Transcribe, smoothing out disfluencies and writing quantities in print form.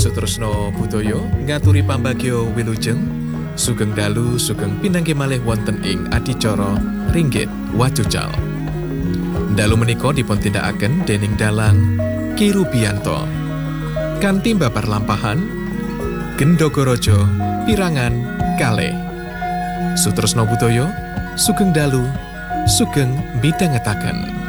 Sutresno Budaya ngaturi pambagyo wilujeng sugeng dalu sugeng pinanggih malih wonten ing adicara Ringgit Wacucal. Dalu menika dipuntindakaken dening Dalang Ki Rubianto. Kanthi babar lampahan Gendogorojo pirangan kalih. Sutresno Budaya sugeng dalu sugeng midhangetaken.